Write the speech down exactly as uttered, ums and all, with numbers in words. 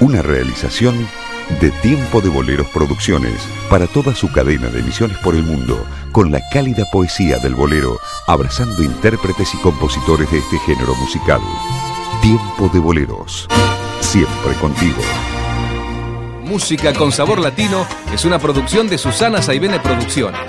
Una realización de Tiempo de Boleros Producciones para toda su cadena de emisiones por el mundo, con la cálida poesía del bolero, abrazando intérpretes y compositores de este género musical. Tiempo de Boleros, siempre contigo. Música con sabor latino es una producción de Susana Saibene Producciones.